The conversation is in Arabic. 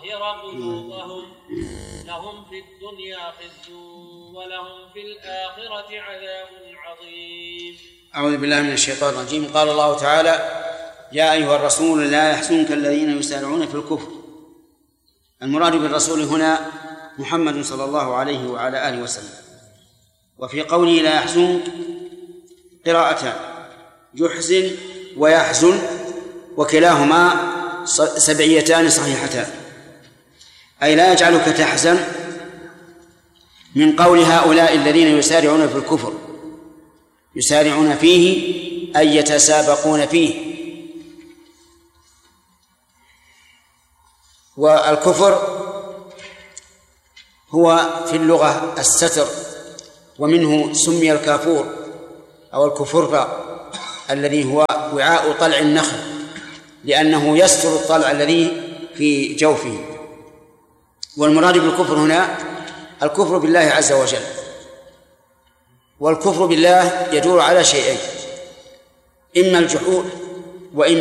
ويطهر قلوبهم لهم في الدنيا خزي ولهم في الآخرة عذاب عظيم. أعوذ بالله من الشيطان الرجيم. قال الله تعالى: يا أيها الرسول لا يحزنك الذين يسارعون في الكفر. المراد بالرسول هنا محمد صلى الله عليه وعلى آله وسلم. وفي قوله لا يحزنك قراءتان: يحزن ويحزن، وكلاهما سبعيتان صحيحتان، أي لا يجعلك تحزن من قول هؤلاء الذين يسارعون في الكفر، يسارعون فيه أي يتسابقون فيه. والكفر هو في اللغة الستر، ومنه سمي الكافور أو الكفر الذي هو وعاء طلع النخل، لأنه يستر الطلع الذي في جوفه. والمراد بالكفر هنا الكفر بالله عز وجل. والكفر بالله يدور على شيئين: إما الجحود وإما